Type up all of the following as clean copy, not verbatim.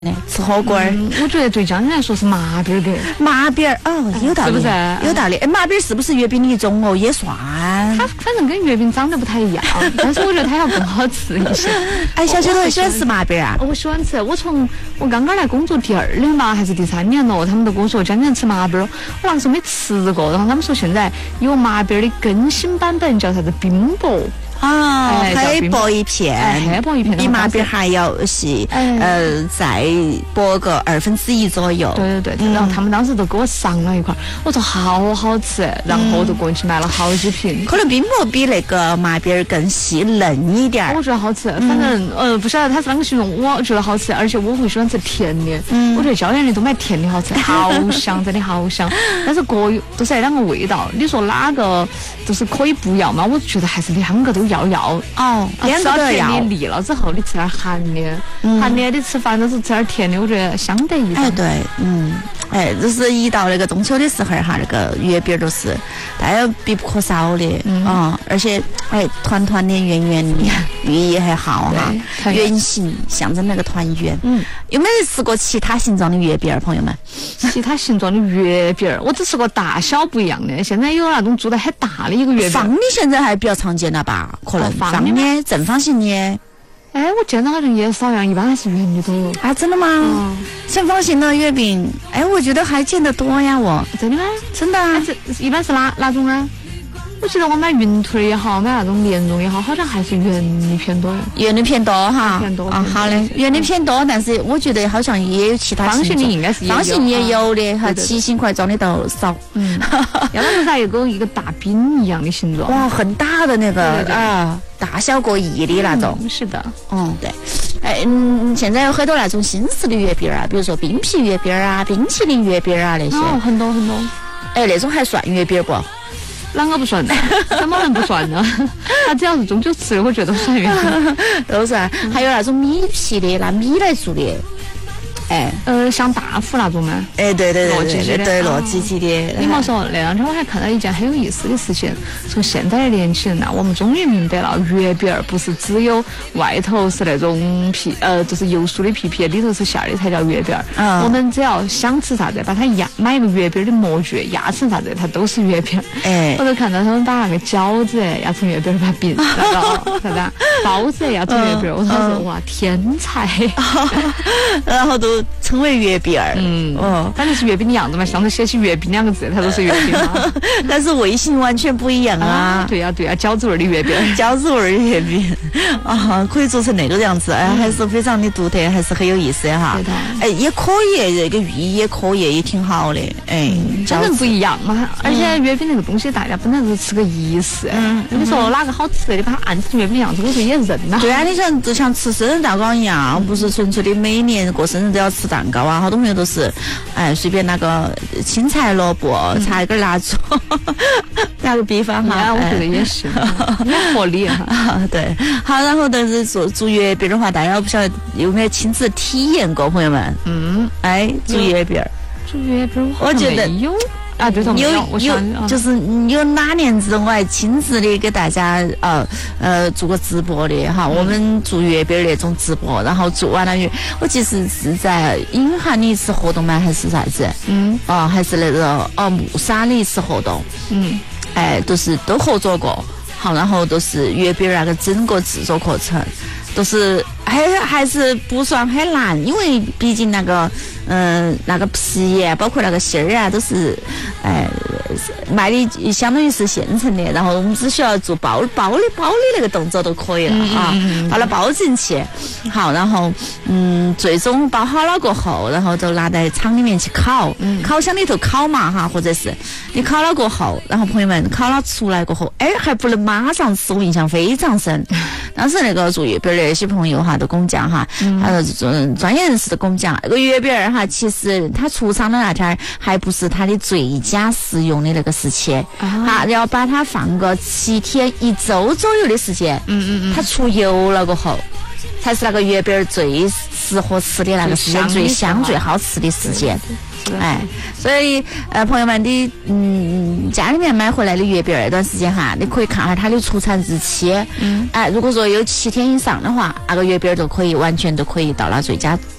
吃火锅儿， 我觉得对江人来说是麻边儿给麻边儿哦，有道理， 是不是有道理。哎，麻边儿是不是月饼的一种哦？也算。 它反正跟月饼长得不太一样，但是我觉得它要更好吃一些。 哎，小秋头喜欢吃麻边儿啊？ 我喜欢吃，我刚刚来工作第2年吧，还是第3年了，他们都跟我说江人吃麻边儿，我那个时候没吃过，然后他们说现在有麻边儿的更新版本，叫啥子冰雹。 啊，黑薄一片， 黑薄一片， 比麻边还要细，再薄个1/2左右。 对，然后他们当时都给我上了一块，我说好好吃，然后就过去买了好几瓶。 可能冰雹比那个麻边更细嫩一点。 我觉得好吃，反正不晓得他是啷个形容，我觉得好吃，而且我会喜欢吃甜的。我觉得椒盐的都买甜的好吃，好香，真的好香。但是各有都是那两个味道，你说哪个就是可以不要吗？我觉得还是2个都要哦，2个都要。 腻了之后，你吃点寒的，寒的你吃饭都是吃点甜的，我觉得相得益彰。 哎，对，就是一到那个中秋的时候哈，那个月饼都是大家必不可少的，而且团团的圆圆的，寓意还好哈，圆形象征那个团圆。有没有吃过其他形状的月饼，朋友们？ 其他形状的月饼，我只吃过大小不一样的。现在有那种做的很大的一个月饼， 方的现在还比较常见了吧？可能方的、正方形的。 哎，我见到好像也少样，一般还是圆的多。 啊，真的吗？正方形的月饼，哎，我觉得还见得多呀， 真的吗？ 真的啊。 这一般是哪种啊？我记得我买云腿也好，买那种莲蓉也好，好像还是圆的偏多。 圆的偏多哈。 偏多啊，好嘞，圆的偏多，但是我觉得好像也有其他方形的应该是方形也有的哈，奇形块状的倒少。 要不然啥有一个大饼一样的形状。 哇，很大的那个啊，大小各异的那种。 是的。 对。哎，现在有很多那种新式的月饼啊，比如说冰皮月饼啊、冰淇淋月饼啊那些。 很多。 哎，那种还算月饼不？ 啷个不算呢？怎么能不算呢？他只要是中秋吃的，我觉得都算月饼。 都算。还有那种米皮的，拿米来做的。 像大福那种吗？ 对， 糯叽叽的。 对，糯叽叽的。 你莫说，那两天我还看到一件很有意思的事情，说现在的年轻人我们终于明白了，月饼不是只有外头是那种皮，就是油酥的皮，里头是馅的才叫月饼。我们只要想吃啥子，把它买一个月饼的模具压成啥子，它都是月饼。我都看到他们把那个饺子压成月饼，把饼啥子包子压成月饼，我说哇，天才！ 然后都称为月饼儿。 反正是月饼的样子嘛，上头写起月饼2个字，它都是月饼嘛。 但是味型完全不一样啊。 对呀，饺子味的月饼， 饺子味的月饼啊，可以做成那个样子，还是非常的独特，还是很有意思哈。也可以，这个寓意也可以，也挺好的。 反正不一样嘛。而且月饼那个东西，大家本来就是吃个仪式。你说哪个好吃，你把它按成月饼的样子，我觉得也认呐。 对啊，你想就像吃生日蛋糕一样，不是纯粹的每年过生日都要吃蛋糕啊，好多朋友都是随便拿个青菜萝卜插一根蜡烛，打个比方哈。 我觉得也是，也合理哈。 对，好，然后但是做月饼的话，大家不晓得有没有亲自体验过，朋友们？做月饼，我觉得有。对头， 有，就是有哪年子我还亲自的给大家做过直播的哈，我们做月饼那种直播，然后做完了我其实是在隐含的一次活动吗？还是啥子？还是那个木沙的一次活动。都合作过，好，然后都是月饼那个整个制作过程。都是还是不算很难，因为毕竟那个皮包括那个芯儿啊，都是卖的相当于是现成的，然后我们只需要做包的那个动作都可以了啊，把它包进去，好，然后最终包好了过后，然后就拿在厂里面去烤，烤箱里头烤嘛哈，或者是你烤了过后，然后朋友们烤了出来过后，还不能马上吃，我印象非常深。当时那个做月饼的那些朋友哈都跟我们讲哈，专业人士都跟我们讲，那个月饼哈，其实它出厂的那天还不是它的最佳食用的那个时期，要把它放个7天1周左右的时间，它出油了过后，才是那个月饼最适合吃的那个时间，最香最好吃的时间。所以朋友们，你家里面买回来的月饼那段时间哈，你可以看下它的出产日期。如果说有7天以上的话，那个月饼完全都可以到了最佳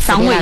上位。